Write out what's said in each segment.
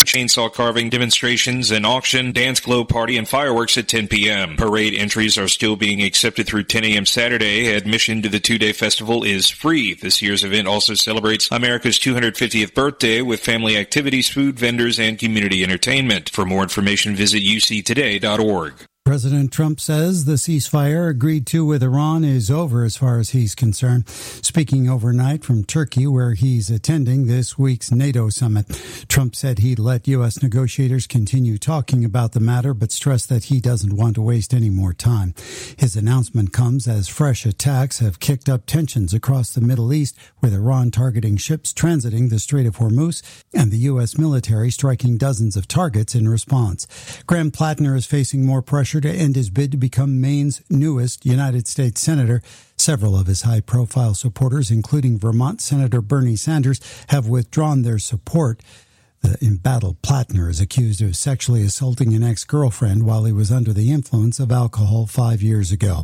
chainsaw carving, demonstrations, an auction, dance glow party, and fireworks at 10 p.m. Parade entries are still being accepted through 10 a.m. Saturday. Admission to the two-day festival is free. This year's event also celebrates America's 250th birthday with family activities, food vendors, and community entertainment. For more information, visit uctoday.org. President Trump says the ceasefire agreed to with Iran is over as far as he's concerned. Speaking overnight from Turkey, where he's attending this week's NATO summit, Trump said he'd let U.S. negotiators continue talking about the matter, but stressed that he doesn't want to waste any more time. His announcement comes as fresh attacks have kicked up tensions across the Middle East, with Iran targeting ships transiting the Strait of Hormuz and the U.S. military striking dozens of targets in response. Graham Plattner is facing more pressure to end his bid to become Maine's newest United States Senator. Several of his high-profile supporters, including Vermont Senator Bernie Sanders, have withdrawn their support. The embattled Plattner is accused of sexually assaulting an ex-girlfriend while he was under the influence of alcohol 5 years ago.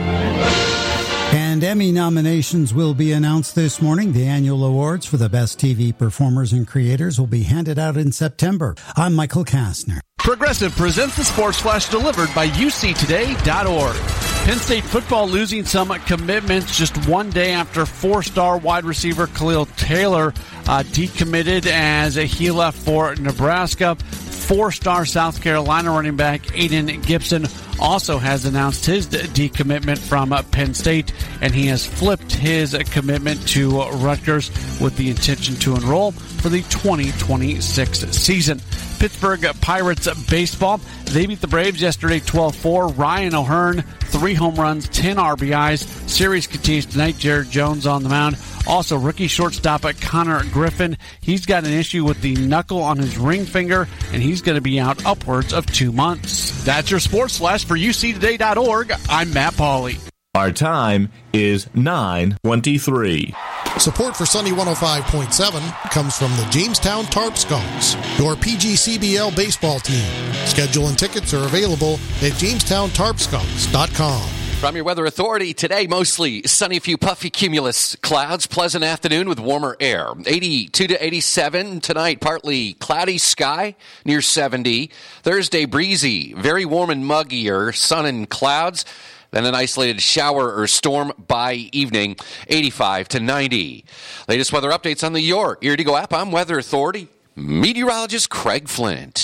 And Emmy nominations will be announced this morning. The annual awards for the best TV performers and creators will be handed out in September. I'm Michael Kastner. Progressive presents the Sports Flash delivered by UCToday.org. Penn State football losing some commitments just one day after four-star wide receiver Khalil Taylor decommitted as he left for Nebraska. Four-star South Carolina running back Aiden Gibson also has announced his decommitment from Penn State, and he has flipped his commitment to Rutgers with the intention to enroll for the 2026 season. Pittsburgh Pirates baseball, they beat the Braves yesterday 12-4. Ryan O'Hearn, 3 home runs, 10 RBIs. Series continues tonight. Jared Jones on the mound. Also, rookie shortstop Connor Griffin. He's got an issue with the knuckle on his ring finger, and he's going to be out upwards of 2 months. That's your Sports Flash for UCToday.org. I'm Matt Pauley. Our time is 9:23. Support for Sunny 105.7 comes from the Jamestown Tarp Skunks, your PGCBL baseball team. Schedule and tickets are available at JamestownTarpSkunks.com. From your Weather Authority, today mostly sunny, few puffy cumulus clouds, pleasant afternoon with warmer air. 82 to 87 tonight, partly cloudy sky near 70. Thursday breezy, very warm and muggier, sun and clouds. Then an isolated shower or storm by evening, 85 to 90. Latest weather updates on the Your Ear to Go app. I'm Weather Authority meteorologist Craig Flint.